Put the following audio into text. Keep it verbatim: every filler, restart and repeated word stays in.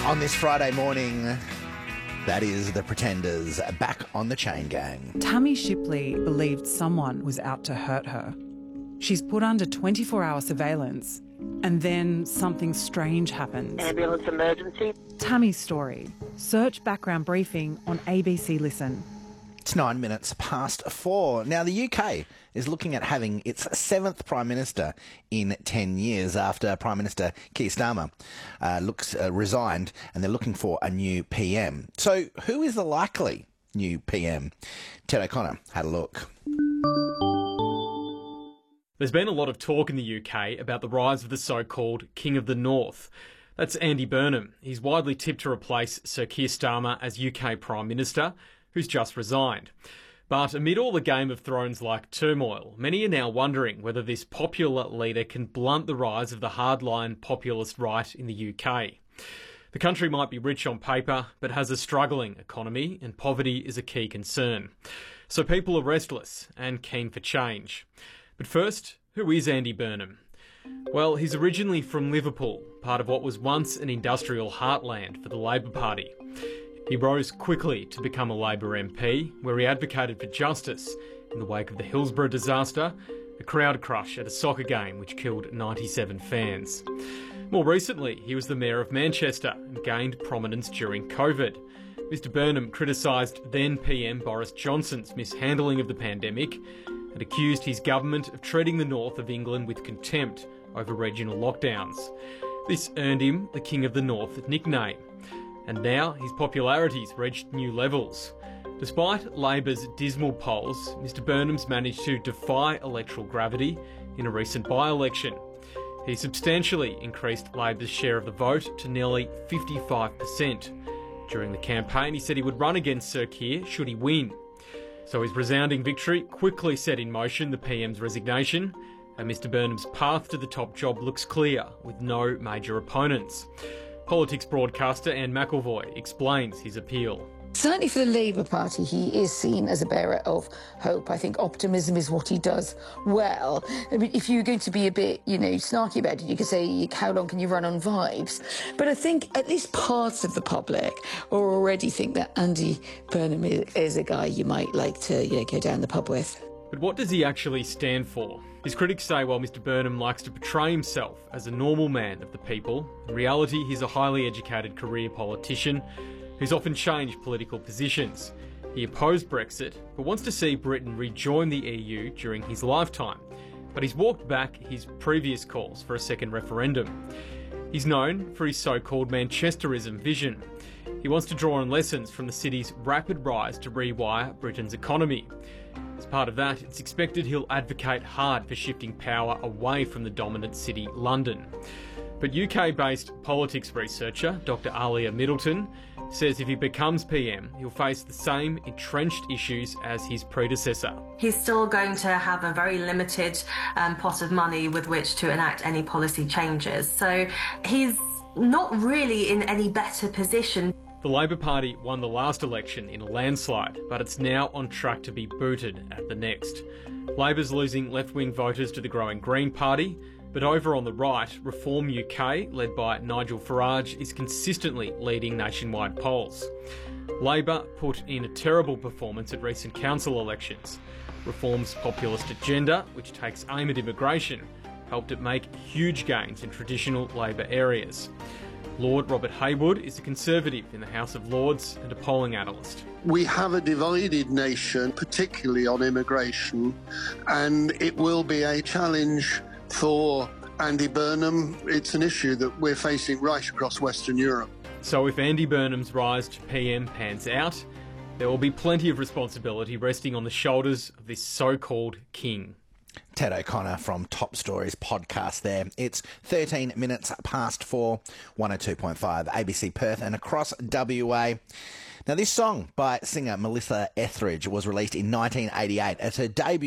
On this Friday morning, that is the Pretenders back on the chain gang. Tammy Shipley believed someone was out to hurt her. She's put under twenty-four hour surveillance, and then something strange happens. Ambulance emergency. Tammy's story. Search background briefing on A B C Listen. It's nine minutes past four. Now, the U K is looking at having its seventh Prime Minister in ten years after Prime Minister Keir Starmer uh, looks uh, resigned, and they're looking for a new P M. So who is the likely new P M? Ted O'Connor had a look. There's been a lot of talk in the U K about the rise of the so-called King of the North. That's Andy Burnham. He's widely tipped to replace Sir Keir Starmer as U K Prime Minister, who's just resigned. But amid all the Game of Thrones-like turmoil, many are now wondering whether this popular leader can blunt the rise of the hardline populist right in the U K. The country might be rich on paper, but has a struggling economy, and poverty is a key concern. So people are restless and keen for change. But first, who is Andy Burnham? Well, he's originally from Liverpool, part of what was once an industrial heartland for the Labor Party. He rose quickly to become a Labor M P, where he advocated for justice in the wake of the Hillsborough disaster, a crowd crush at a soccer game which killed ninety-seven fans. More recently, he was the Mayor of Manchester and gained prominence during COVID. Mister Burnham criticised then P M Boris Johnson's mishandling of the pandemic and accused his government of treating the north of England with contempt over regional lockdowns. This earned him the King of the North nickname. And now his popularity's reached new levels. Despite Labor's dismal polls, Mister Burnham's managed to defy electoral gravity in a recent by-election. He substantially increased Labor's share of the vote to nearly fifty-five percent. During the campaign, he said he would run against Sir Keir should he win. So his resounding victory quickly set in motion the P M's resignation, and Mister Burnham's path to the top job looks clear, with no major opponents. Politics broadcaster Anne McElvoy explains his appeal. Certainly for the Labour Party, he is seen as a bearer of hope. I think optimism is what he does well. I mean, if you're going to be a bit, you know, snarky about it, you could say, how long can you run on vibes? But I think at least parts of the public already think that Andy Burnham is, is a guy you might like to, you know, go down the pub with. But what does he actually stand for? His critics say while Mister Burnham likes to portray himself as a normal man of the people, in reality he's a highly educated career politician who's often changed political positions. He opposed Brexit, but wants to see Britain rejoin the E U during his lifetime. But he's walked back his previous calls for a second referendum. He's known for his so-called Manchesterism vision. He wants to draw on lessons from the city's rapid rise to rewire Britain's economy. As part of that, it's expected he'll advocate hard for shifting power away from the dominant city, London. But U K-based politics researcher Doctor Alia Middleton says if he becomes P M, he'll face the same entrenched issues as his predecessor. He's still going to have a very limited um, pot of money with which to enact any policy changes. So he's not really in any better position. The Labor Party won the last election in a landslide, but it's now on track to be booted at the next. Labor's losing left-wing voters to the growing Green Party, but over on the right, Reform U K, led by Nigel Farage, is consistently leading nationwide polls. Labor put in a terrible performance at recent council elections. Reform's populist agenda, which takes aim at immigration, helped it make huge gains in traditional Labor areas. Lord Robert Haywood is a Conservative in the House of Lords and a polling analyst. We have a divided nation, particularly on immigration, and it will be a challenge for Andy Burnham. It's an issue that we're facing right across Western Europe. So if Andy Burnham's rise to P M pans out, there will be plenty of responsibility resting on the shoulders of this so-called king. Ted O'Connor from Top Stories podcast there. It's thirteen minutes past four, one oh two point five A B C Perth and across W A. Now, this song by singer Melissa Etheridge was released in nineteen eighty-eight as her debut